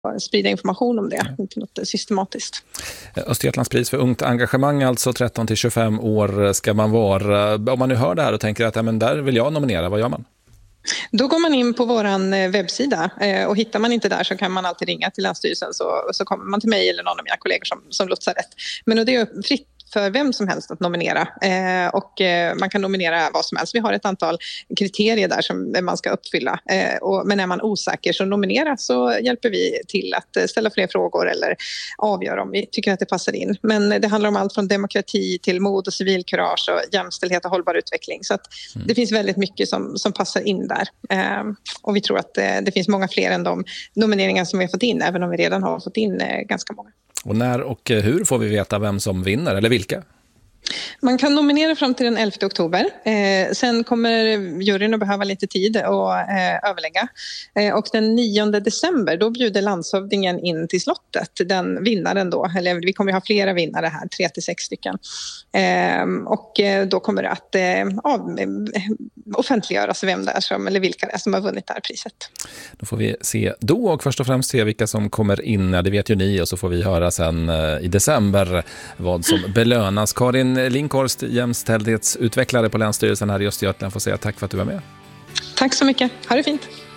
sprida information om det, inte något systematiskt. Östergötlandspris för ungt engagemang, alltså 13-25 år ska man vara. Om man nu hör det här och tänker att men där vill jag nominera, vad gör man? Då går man in på våran webbsida och hittar man inte där så kan man alltid ringa till Länsstyrelsen så kommer man till mig eller någon av mina kollegor som lotsar rätt. Men det är fritt för vem som helst att nominera och man kan nominera vad som helst. Vi har ett antal kriterier där som man ska uppfylla men är man osäker så nominera så hjälper vi till att ställa fler frågor eller avgöra om vi tycker att det passar in. Men det handlar om allt från demokrati till mod och civilkurage och jämställdhet och hållbar utveckling. Så att det finns väldigt mycket som passar in där. Och vi tror att det finns många fler än de nomineringar som vi har fått in, även om vi redan har fått in ganska många. Och när och hur får vi veta vem som vinner eller vilka? Man kan nominera fram till den 11 oktober. Sen kommer juryn att behöva lite tid att överlägga. Och den 9 december då bjuder landshövdingen in till slottet. Den vinnaren då, eller vi kommer ha flera vinnare här, 3-6 stycken. Och då kommer det att offentliggöras vem det är eller vilka det är som har vunnit det här priset. Då får vi se då och först och främst se vilka som kommer in. Det vet ju ni och så får vi höra sen i december vad som belönas. Karin Linkhorst, jämställdhetsutvecklare på Länsstyrelsen här i Östergötland, får säga tack för att du var med. Tack så mycket, ha det fint.